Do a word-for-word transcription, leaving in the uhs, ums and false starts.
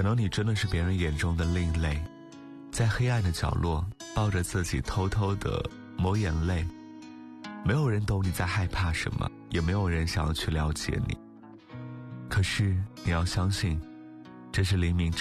可能你真的是别人眼中的另类，在黑暗的角落抱着自己偷偷的抹眼泪，没有人懂你在害怕什么，也没有人想要去了解你。可是你要相信，这是黎明